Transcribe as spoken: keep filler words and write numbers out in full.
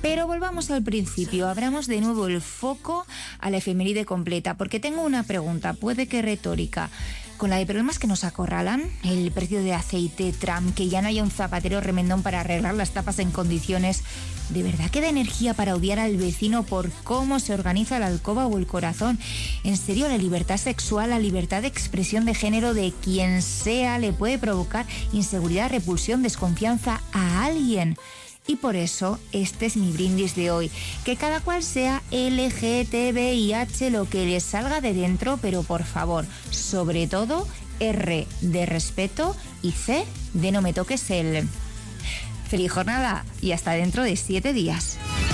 Pero volvamos al principio, abramos de nuevo el foco a la efeméride completa, porque tengo una pregunta, puede que retórica. Con la de problemas que nos acorralan, el precio de aceite, Trump, que ya no haya un zapatero remendón para arreglar las tapas en condiciones, ¿de verdad queda energía para odiar al vecino por cómo se organiza la alcoba o el corazón? ¿En serio la libertad sexual, la libertad de expresión de género de quien sea le puede provocar inseguridad, repulsión, desconfianza a alguien? Y por eso este es mi brindis de hoy, que cada cual sea L G T B I H lo que les salga de dentro, pero por favor, sobre todo R de respeto y C de no me toques el... Feliz jornada y hasta dentro de siete días.